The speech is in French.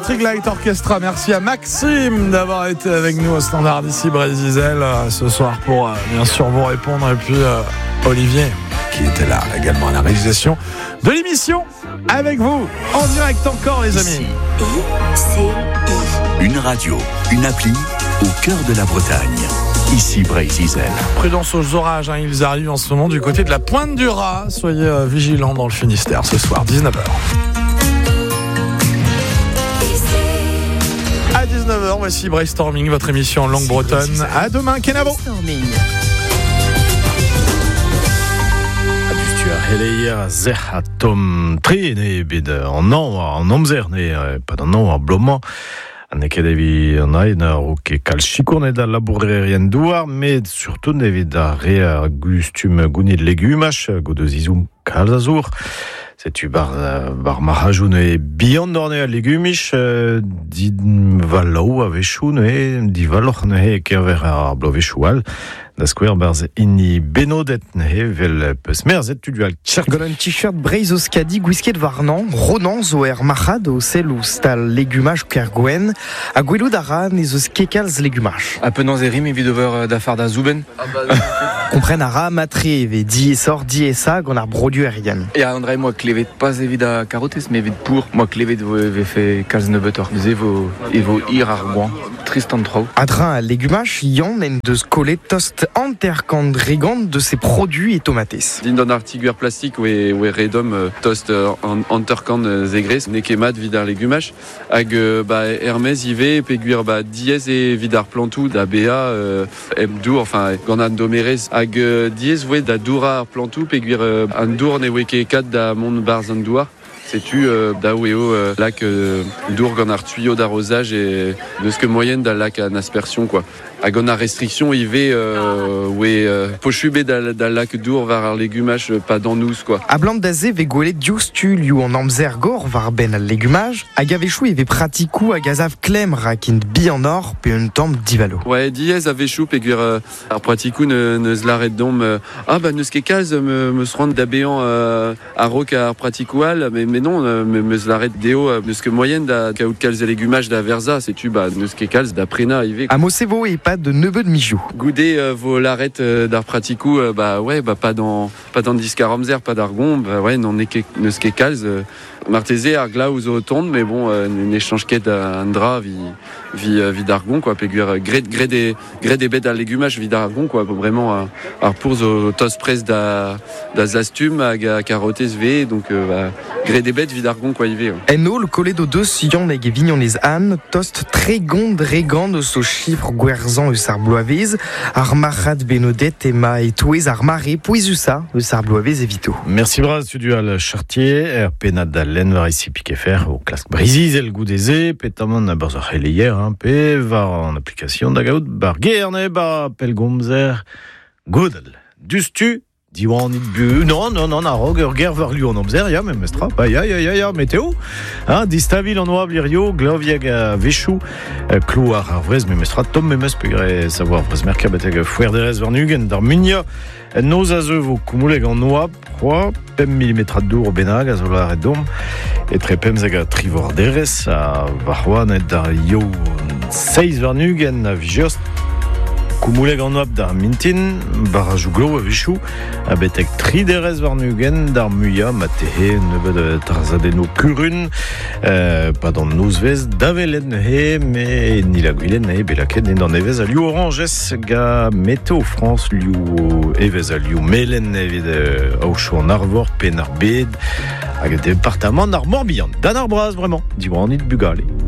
Electric Light Orchestra. Merci à Maxime d'avoir été avec nous au standard d'ici Brésil ce soir pour bien sûr vous répondre. Et puis Olivier qui était là également à la réalisation de l'émission avec vous en direct encore les amis. Une radio, une appli au cœur de la Bretagne. Ici Brésil. Prudence aux orages, ils arrivent en ce moment du côté de la Pointe du Raz. Soyez vigilants dans le Finistère ce soir, 19h. À 19h, voici Brainstorming, votre émission en langue bretonne. À demain, Kenavo. Heleia zehatom trine bid en omzer ne pas d'un nom blomment nekedevi naina ou que calchicone da labourerien douar mais surtout nevida rea gustum guni de légumes go de zizum calzazour c'est tu bar mahajune et bien dorné à légumes di valou avechune di valorne que vera blovechoual da square bars inni benodet ne vel pesmer zet tu dual Gon un t-shirt Breizoskadi gwisket varnan ronan zo mahad o sel ou stal légumage kergwen a gwelou dara ne zo skekals légumage a penans e rim evit over d'afar da zouben compren ara matre ve di esor di esa gant ar brodu erien et a andrei moi klevet pas evit a carotes mais evit pour moi klevet ve fait kalz nebetor evo ir ar goan tristan trao adrin a légumage yon en deus kolet tost anterkant regant de ses produits et tomates. Din d'un artiguer plastique ou redom toast anterkant zegres nekemat vidar légumache hag Hermès ive peguir diez et vidar plantou da bea dour enfin gant an domerez hag diez oué da doura plantou peguir an dour ne weke kat da mont barz an douar. C'est-tu d'Aouéo lac d'Ourg en ar tuyau d'arrosage et de ce que moyenne d'un lac en aspersion quoi. À gona restriction il va pochubé d'un lac d'Ourg var ar légumage pas dans nous quoi. A blant d'azé ve gwelet diostu liou en amzer gor var ben al légumage a gavechou e ve pratikou a gazav klem rakin bi en or pe un temp divalo. Ouais diez avechou peguir ar pratikou ne zlaret dom neus ket kalz me se rend d'abéant a rok ar pratikoual mais non me zlaret deo neus ket moyenne da kaout kalz e légumage da verza c'est-tu neus ket kalz da prena ive. A mosevo et pas de neveu de mijou. Goudé vos l'arrête d'ar pratikou pas dans discaromzer pas d'argon non neus ket kalz martezé ar glaouz o tond mais bon n'échange ket un drap vi d'argon quoi peguir gré des bêtes à légumage vi d'argon quoi vraiment ar pour o tost pres da zastum hag a carotez ve donc gré des bêtes vi d'argon quoi ive. Enno le collet do deus yon eg vignon les ânes tost très gond regant de so chiffre gwerzan eus ar bloavez ar marad benodet ema et touez ar mare pouizusa eus ar bloavez evito. Merci bras studio al Chartier penad da len var ici piqué fer au classe Brésil el goudezé petamon a barz ar hier pe var en application da gaout bar gerne ba pelgomzer goudel dustu diwan nit bu non a rog ur ger var liou en omzer ya même mestra ya météo distavil en oab lirio gloviag a vechou clou ar vrez mais mestra tom memes pegre savoir vrez merkabeteg fouer derez var nugen dar munia nos a zeu vo koumoleg en oab 3 mm d'our benag a zolar et dom et très pemzeg a trivor derez a varwan et dar yo 6 var nugen a vigiost Koumouleg an oab d'ar mintin, barajou glo a vechou, a betek 3 derez war nugen d'ar muia ma tehe nebeud tarzadeno kurun, pas dans nouzvez davelen he, mais ni la gwilen he belaket ne d'an evez a liou oranges ga Météo France liou evez a liou melen evez a chou an arvor pen ar bed, hag département ar Morbihan, dan ar braz vraiment, diwan an it bugale.